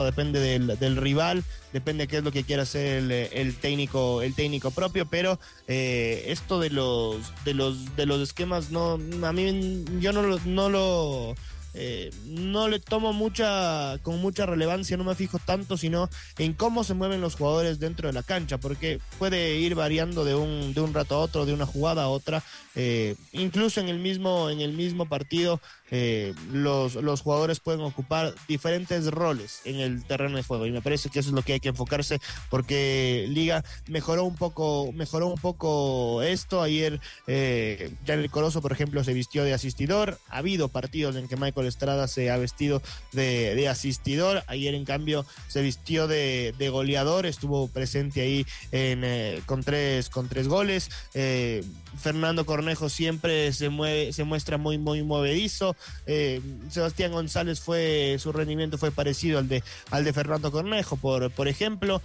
depende del rival, depende qué es lo que quiera hacer el técnico propio, pero esto de los esquemas, no, a mí yo no le tomo con mucha relevancia, no me fijo tanto, sino en cómo se mueven los jugadores dentro de la cancha, porque puede ir variando de un rato a otro, de una jugada a otra, incluso en el mismo partido. Los jugadores pueden ocupar diferentes roles en el terreno de juego, y me parece que eso es lo que hay que enfocarse, porque Liga mejoró un poco esto. Ayer Janel Corozo, por ejemplo, se vistió de asistidor. Ha habido partidos en que Michael Estrada se ha vestido de asistidor. Ayer, en cambio, se vistió de goleador, estuvo presente ahí con tres goles. Fernando Cornejo siempre se muestra muy movedizo. Sebastián González su rendimiento fue parecido al de Fernando Cornejo, por ejemplo.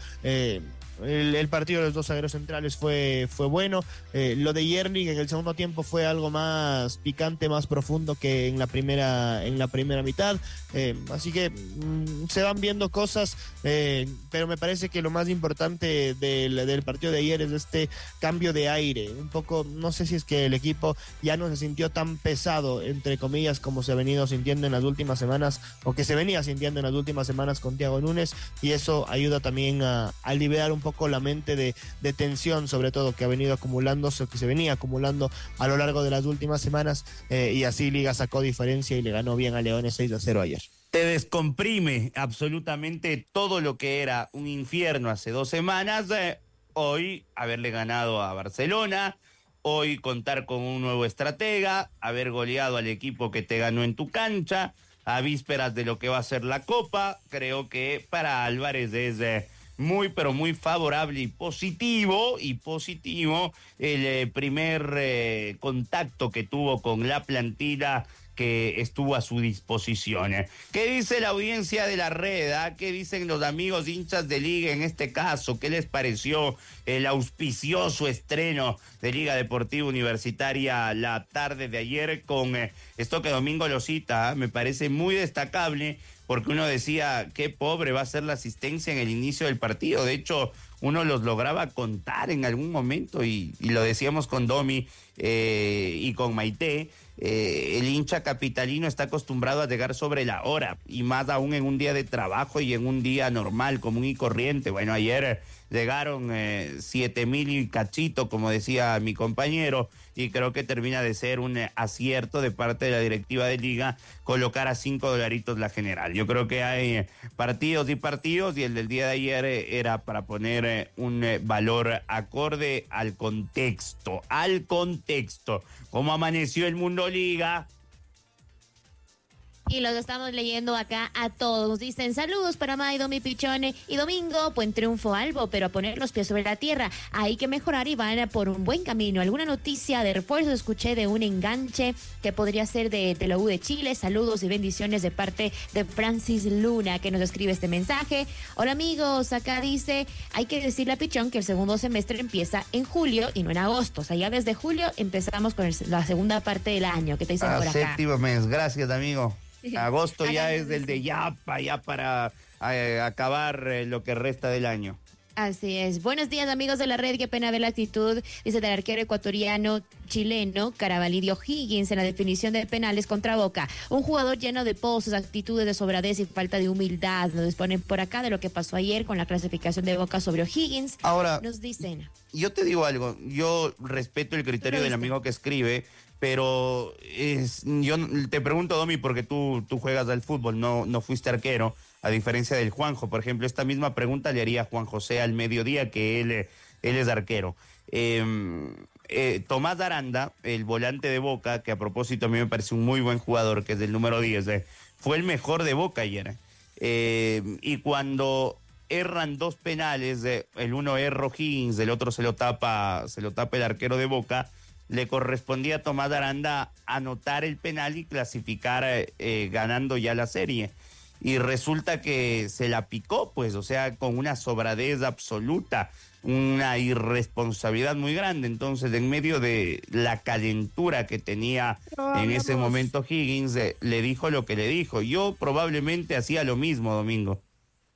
El partido de los dos zagueros centrales fue bueno. Lo de Yerling en el segundo tiempo fue algo más picante, más profundo que en la primera mitad. Así que se van viendo cosas, pero me parece que lo más importante del partido de ayer es este cambio de aire. Un poco, no sé si es que el equipo ya no se sintió tan pesado, entre comillas, como se ha venido sintiendo en las últimas semanas, o que se venía sintiendo en las últimas semanas con Thiago Núñez, y eso ayuda también a liberar un poco la mente de tensión, sobre todo, que ha venido acumulándose, que se venía acumulando a lo largo de las últimas semanas, y así Liga sacó diferencia y le ganó bien a Leones 6-0 ayer. Te descomprime absolutamente todo lo que era un infierno hace 2 semanas. Hoy haberle ganado a Barcelona, hoy contar con un nuevo estratega, haber goleado al equipo que te ganó en tu cancha, a vísperas de lo que va a ser la Copa. Creo que para Álvarez es muy, pero muy favorable y positivo el primer contacto que tuvo con la plantilla que estuvo a su disposición. ¿Qué dice la audiencia de la red? ¿Qué dicen los amigos hinchas de Liga en este caso? ¿Qué les pareció el auspicioso estreno de Liga Deportiva Universitaria la tarde de ayer con esto que Domingo lo cita? Me parece muy destacable, porque uno decía, qué pobre va a ser la asistencia en el inicio del partido. De hecho, uno los lograba contar en algún momento, y lo decíamos con Domi y con Maite. El hincha capitalino está acostumbrado a llegar sobre la hora, y más aún en un día de trabajo y en un día normal, común y corriente. Bueno, ayer llegaron 7,000 y cachito, como decía mi compañero, y creo que termina de ser un acierto de parte de la directiva de Liga colocar a $5 la general. Yo creo que hay partidos y partidos, y el del día de ayer era para poner un valor acorde al contexto. ¿Cómo amaneció el mundo Liga? Y los estamos leyendo acá a todos. Dicen, saludos para Maido, mi pichone. Y Domingo, buen triunfo, Albo, pero a poner los pies sobre la tierra. Hay que mejorar y van por un buen camino. ¿Alguna noticia de refuerzo? Escuché de un enganche que podría ser de la U de Chile. Saludos y bendiciones de parte de Francis Luna, que nos escribe este mensaje. Hola, amigos. Acá dice, hay que decirle a Pichón que el segundo semestre empieza en julio y no en agosto. O sea, ya desde julio empezamos con la segunda parte del año. ¿Qué te dicen por acá? Séptimo mes. Gracias, amigo. Agosto ya es del de ya para acabar lo que resta del año. Así es. Buenos días, amigos de la red. Qué pena ver la actitud, dice, del arquero ecuatoriano chileno Carabalí Higgins en la definición de penales contra Boca. Un jugador lleno de poses, actitudes de sobradez y falta de humildad. Nos disponen por acá de lo que pasó ayer con la clasificación de Boca sobre O'Higgins. Ahora, nos dicen, yo te digo algo, yo respeto el criterio del amigo que escribe, pero yo te pregunto, Domi, porque tú juegas al fútbol, no fuiste arquero, a diferencia del Juanjo, por ejemplo. Esta misma pregunta le haría a Juan José al mediodía, que él es arquero. Tomás Aranda, el volante de Boca, que a propósito a mí me parece un muy buen jugador, que es del número 10, fue el mejor de Boca ayer. Y cuando erran 2 penales, el uno erra O'Higgins, el otro se lo tapa el arquero de Boca, le correspondía a Tomás Aranda anotar el penal y clasificar ganando ya la serie. Y resulta que se la picó, pues, o sea, con una sobradez absoluta, una irresponsabilidad muy grande. Entonces, en medio de la calentura que tenía en ese momento Higgins, le dijo lo que le dijo. Yo probablemente hacía lo mismo, Domingo.